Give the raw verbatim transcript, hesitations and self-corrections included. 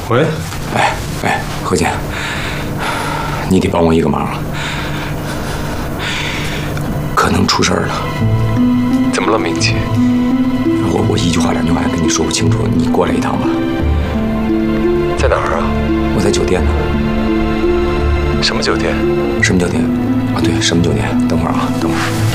喂， 哎哎，何健，你得帮我一个忙，可能出事儿了。 怎么了，明奇？ 我我一句话两句话跟你说不清楚，你过来一趟吧。 在哪儿啊？ 我在酒店呢。 什么酒店？ 什么酒店？啊，对，什么酒店？等会儿啊，等会儿。